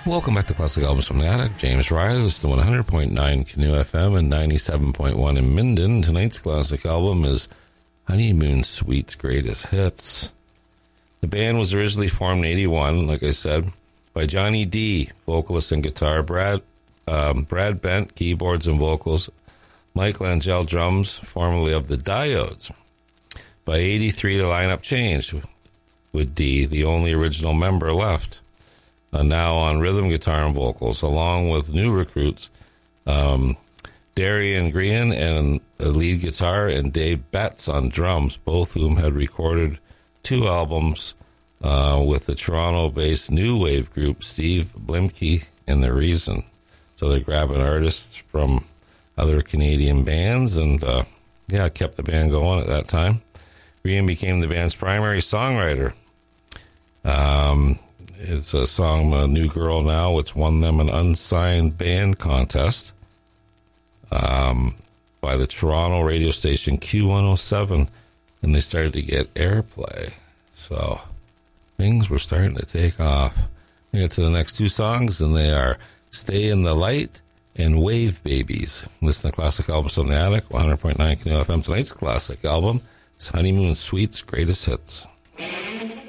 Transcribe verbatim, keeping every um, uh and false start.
Welcome back to Classic Albums from the Attic. James Riley, this is the one hundred point nine Canoe F M and ninety-seven point one in Minden. Tonight's classic album is Honeymoon Suite's Greatest Hits. The band was originally formed in eighty-one, like I said, by Johnny D, vocalist and guitar, Brad um, Brad Bent, keyboards and vocals, Mike Langell, drums, formerly of the Diodes. By eighty-three, the lineup changed, with D, the only original member left, uh, now on rhythm guitar and vocals, along with new recruits, um, Darian Green and a lead guitar, and Dave Betts on drums, both whom had recorded two albums uh, with the Toronto-based new wave group Steve Blimke and The Reason. So they're grabbing artists from other Canadian bands, and uh, yeah, kept the band going at that time. Green became the band's primary songwriter. Um, it's a song, A New Girl Now, which won them an unsigned band contest um, by the Toronto radio station Q one oh seven, and they started to get airplay. So things were starting to take off. We get to the next two songs, and they are Stay in the Light and Wave Babies. Listen to Classic Albums from the Attic, one hundred point nine Canoe F M. Tonight's classic album is Honeymoon Suite's Greatest Hits.